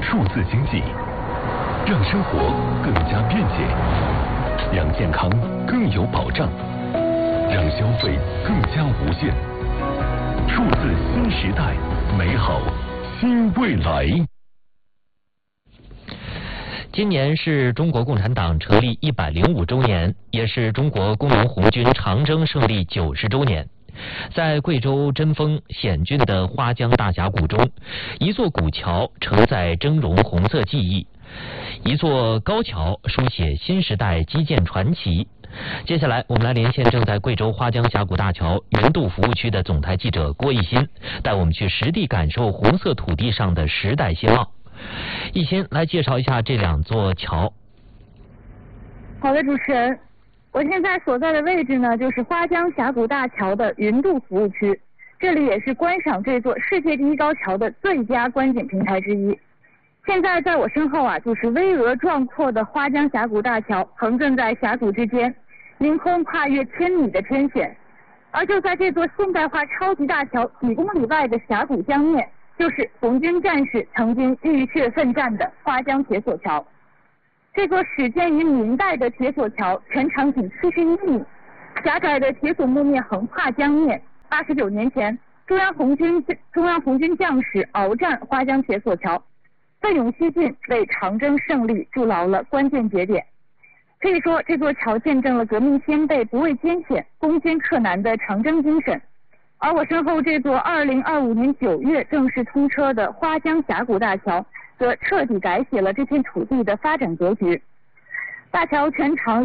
数字经济，让生活更加便捷，让健康更有保障，让消费更加无限。数字新时代，美好新未来。 今年是中国共产党成立105周年，也是中国工农红军长征胜利90周年。在贵州贞丰险峻的花江大峡谷中，一座古桥承载峥嵘红色记忆，一座高桥书写新时代基建传奇。接下来我们来连线正在贵州花江峡谷大桥云渡服务区的总台记者郭一新，带我们去实地感受红色土地上的时代兴旺。一新来介绍一下这两座桥。 好的，主持人，我现在所在的位置呢，就是花江峡谷大桥的云渡服务区，这里也是观赏这座世界第一高桥的最佳观景平台之一。现在在我身后啊，就是巍峨壮阔的花江峡谷大桥，横亘在峡谷之间，凌空跨越千米的天险。而就在这座现代化超级大桥几公里外的峡谷江面，就是红军战士曾经浴血奋战的花江铁索桥。这座始建于明代的铁索桥全长仅71米，狭窄的铁索木面横跨江面。89年前，中央红军将士鏖战花江铁索桥，奋勇西进，为长征胜利筑牢了关键节点。可以说，这座桥见证了革命先辈不畏艰险、攻坚克难的长征精神。而我身后这座2025年9月正式通车的花江峡谷大桥，则彻底改写了这片土地的发展格局。大桥全长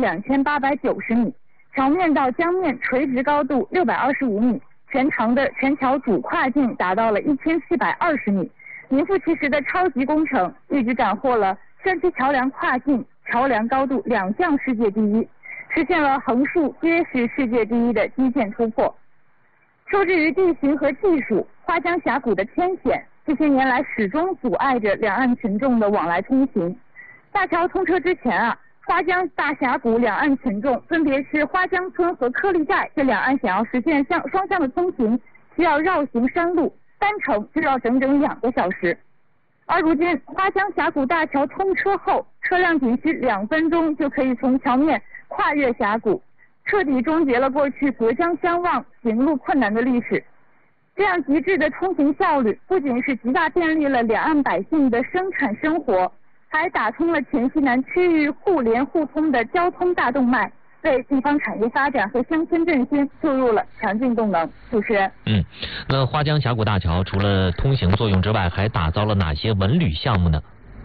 2890米，桥面到江面垂直高度625米，全桥主跨径达到了1420米，名副其实的超级工程，一举斩获了山区桥梁跨径、桥梁高度2项世界第一，实现了横竖皆是世界第一的基建突破。受制于地形和技术，花江峡谷的天险这些年来始终阻碍着两岸群众的往来通行。大桥通车之前啊，花江大峡谷两岸群众分别是花江村和颗粒寨，这两岸想要实现双向的通行，需要绕行山路，单程就要整整2个小时。而如今花江峡谷大桥通车后，车辆仅需2分钟就可以从桥面跨越峡谷，彻底终结了过去隔江相望、行路困难的历史。这样极致的通行效率，不仅是极大便利了两岸百姓的生产生活，还打通了黔西南区域互联互通的交通大动脉，为地方产业发展和乡村振兴注入了强劲动能。主持人， 那花江峡谷大桥除了通行作用之外，还打造了哪些文旅项目呢？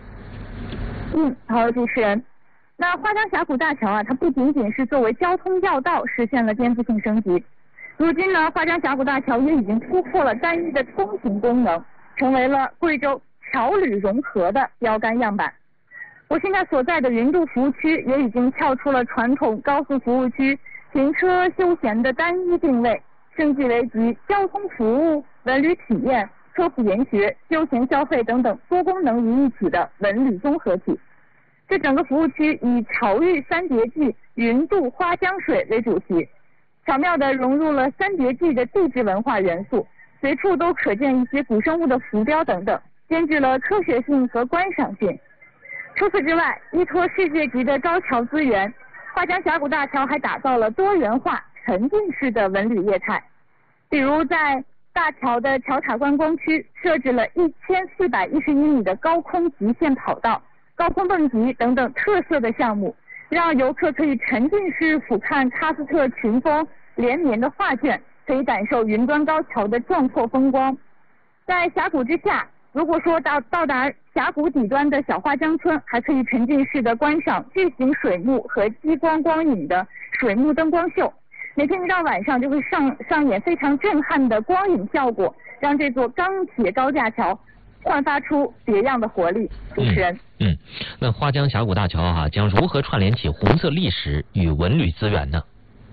好的，主持人。那花江峡谷大桥啊，它不仅仅是作为交通要道实现了颠覆性升级，如今呢，花江峡谷大桥也已经突破了单一的通行功能，成为了贵州桥旅融合的标杆样板。我现在所在的云渡服务区也已经跳出了传统高速服务区停车休闲的单一定位，升级为集交通服务、文旅体验、科普研学、休闲消费等等多功能于一体的文旅综合体。这整个服务区以巧遇三叠纪、云渡花江水为主题，巧妙地融入了三叠纪的地质文化元素，随处都可见一些古生物的浮雕等等，兼具了科学性和观赏性。除此之外，依托世界级的高桥资源，花江峡谷大桥还打造了多元化沉浸式的文旅业态。比如在大桥的桥塔观光区设置了1411米的高空极限跑道、高空蹦极等等特色的项目，让游客可以沉浸式俯瞰喀斯特群峰连绵的画卷，可以感受云端高桥的壮阔风光。在峡谷之下，如果说到达峡谷底端的小花江村，还可以沉浸式的观赏巨型水幕和激光光影的水幕灯光秀，每天一到晚上就会上演非常震撼的光影效果，让这座钢铁高架桥焕发出别样的活力。主持人， 那花江峡谷大桥将如何串联起红色历史与文旅资源呢？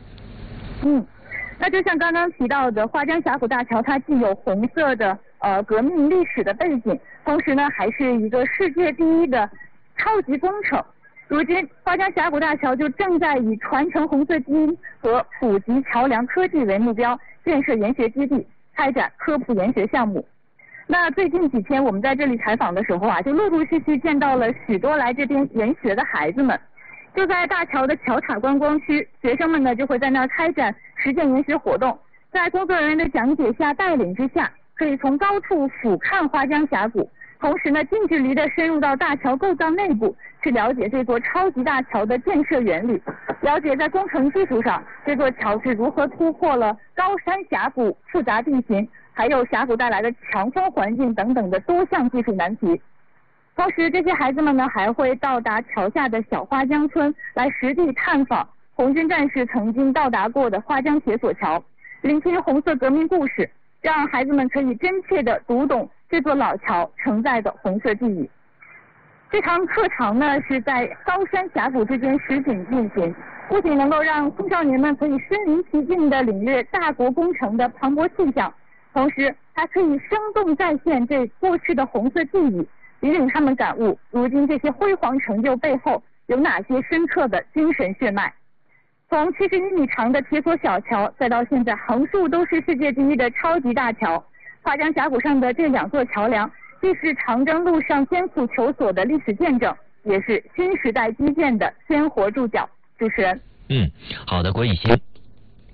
那就像刚刚提到的，花江峡谷大桥它既有红色的革命历史的背景，同时呢还是一个世界第一的超级工程。如今花江峡谷大桥就正在以传承红色基因和普及桥梁科技为目标，建设研学基地，开展科普研学项目。 那最近几天我们在这里采访的时候啊，就陆陆续续见到了许多来这边研学的孩子们。就在大桥的桥塔观光区，学生们呢就会在那儿开展实践研学活动，在工作人员的讲解下、带领之下，可以从高处俯瞰花江峡谷，同时呢近距离的深入到大桥构造内部，去了解这座超级大桥的建设原理，了解在工程技术上这座桥是如何突破了高山峡谷、复杂地形，还有峡谷带来的强风环境等等的多项技术难题。同时，这些孩子们呢还会到达桥下的小花江村，来实地探访红军战士曾经到达过的花江铁索桥，聆听红色革命故事，让孩子们可以真切地读懂这座老桥承载的红色记忆。这堂课堂呢是在高山峡谷之间实景进行，不仅能够让青少年们可以身临其境地领略大国工程的磅礴气象，同时还可以生动再现这过去的红色记忆，引领他们感悟如今这些辉煌成就背后有哪些深刻的精神血脉。从71米长的铁索小桥，再到现在横竖都是世界第一的超级大桥，花江峡谷上的这2座桥梁，既是长征路上艰苦求索的历史见证，也是新时代基建的鲜活注脚。主持人。 好的，郭以欣。